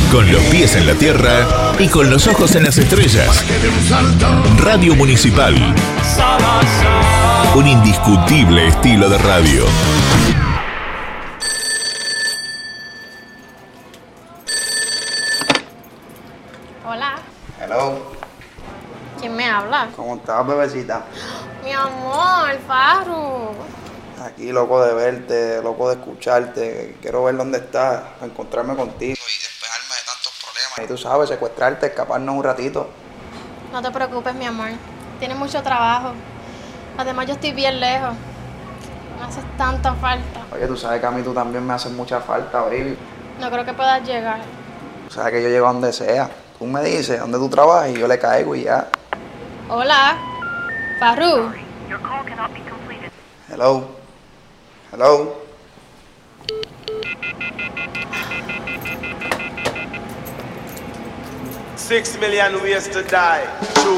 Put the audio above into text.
Con los pies en la tierra y con los ojos en las estrellas. Radio Municipal. Un indiscutible estilo de radio. Hola. Hello. ¿Quién me habla? ¿Cómo estás, bebecita? Mi amor, Farru. Aquí, loco de verte, loco de escucharte. Quiero ver dónde estás, para encontrarme contigo y despejarme de tantos problemas. Y tú sabes, secuestrarte, escaparnos un ratito. No te preocupes, mi amor. Tienes mucho trabajo. Además, yo estoy bien lejos. Me haces tanta falta. Oye, tú sabes que a mí tú también me haces mucha falta, baby. No creo que puedas llegar. Tú sabes que yo llego a donde sea. Tú me dices dónde tú trabajas y yo le caigo y ya. Hola. Farru. Hello. Hello. $6 million ways to die.